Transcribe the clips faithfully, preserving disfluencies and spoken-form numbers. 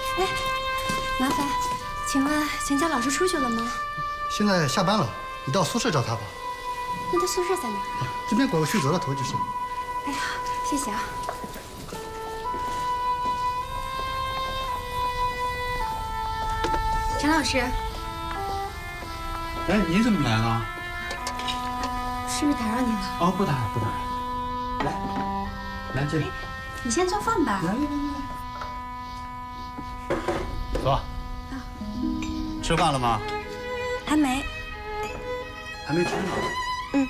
哎，麻烦，请问钱佳老师出去了吗？ 现在下班了，你到宿舍找他吧。 那他宿舍在哪儿？ 这边拐过去走到头就是。 哎呀，谢谢啊。陈老师， 哎，你怎么来了？ 是不是打扰你了？ 哦，不打扰，不打扰。来，来这里。 你先做饭吧。 来来来来，坐。啊。吃饭了吗？ 还没。 还没吃呢。 嗯。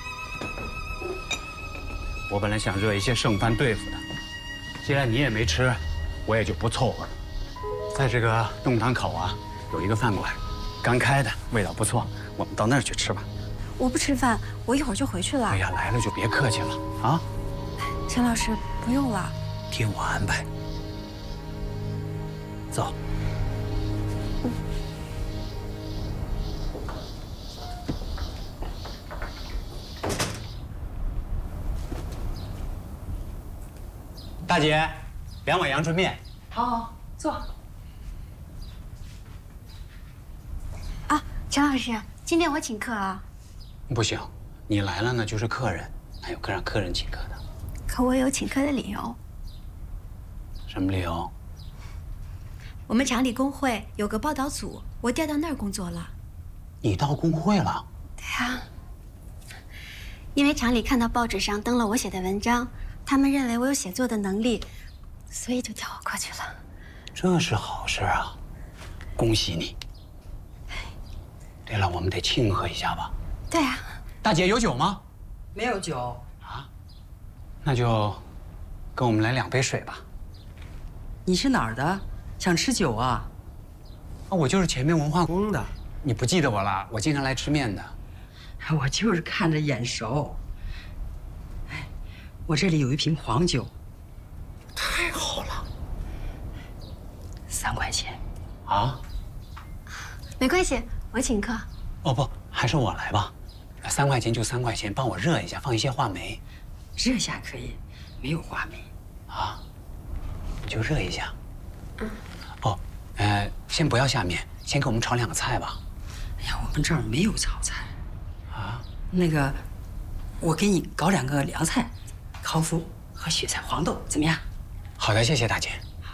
我本来想热一些剩饭对付的，既然你也没吃，我也就不凑合了。在这个弄堂口啊，有一个饭馆，刚开的，味道不错，我们到那儿去吃吧。 我不吃饭，我一会儿就回去了。 哎呀，来了就别客气了啊！ 陈老师，不用了。 听我安排。走。 嗯。 大姐，两碗阳春面。 好，好，坐。 啊，陈老师，今天我请客啊。 不行，你来了呢就是客人，还有个让客人请客的。 可我有请客的理由。 什么理由？ 我们厂里工会有个报道组，我调到那儿工作了。 你到工会了？ 对呀。因为厂里看到报纸上登了我写的文章，他们认为我有写作的能力，所以就调我过去了。 这是好事啊，恭喜你。对了，我们得庆贺一下吧。 对啊。 大姐有酒吗？ 没有酒啊，那就跟我们来两杯水吧。 你是哪儿的？想吃酒啊？ 啊，我就是前面文化宫的，你不记得我了？我经常来吃面的。 我就是看着眼熟。哎，我这里有一瓶黄酒。 太好了。 三块钱。 啊？ 没关系，我请客。 哦不，还是我来吧。三块钱就三块钱，帮我热一下，放一些话梅。 热下可以，没有话梅。 啊，就热一下。嗯。哦，呃，先不要下面，先给我们炒两个菜吧。 哎呀，我们这儿没有炒菜。 啊？ 那个，我给你搞两个凉菜，烤麸和雪菜黄豆，怎么样？ 好的，谢谢大姐。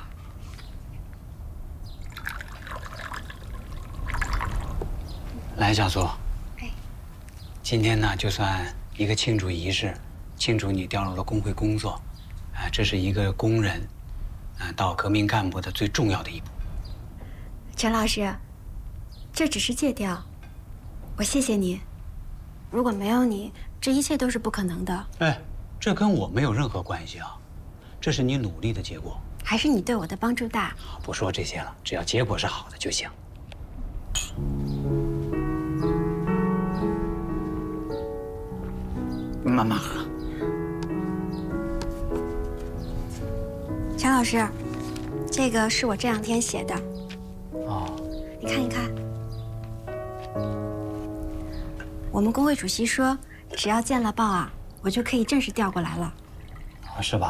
来，小苏。 哎。 今天呢，就算一个庆祝仪式，庆祝你调入了工会工作，啊，这是一个工人，啊，到革命干部的最重要的一步。 陈老师，这只是借调，我谢谢你。如果没有你，这一切都是不可能的。 哎，这跟我没有任何关系啊，这是你努力的结果。 还是你对我的帮助大。 不说这些了，只要结果是好的就行。慢慢喝。 陈老师，这个是我这两天写的。 哦。 你看一看。我们工会主席说，只要见了报啊，我就可以正式调过来了。 是吧？